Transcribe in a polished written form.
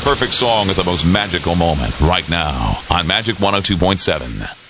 perfect song at the most magical moment right now on Magic 102.7.